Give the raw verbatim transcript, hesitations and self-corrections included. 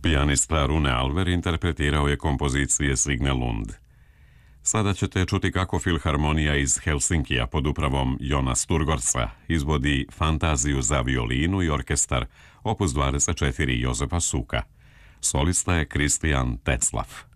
Pijanista Rune Alver interpretirao je kompozicije Signe Lund. Sada ćete čuti kako Filharmonija iz Helsinkija pod upravom Jona Sturgorsa izvodi Fantaziju za violinu i orkestar opus dvadeset četiri Jozefa Suka. Solista je Kristijan Teclaf.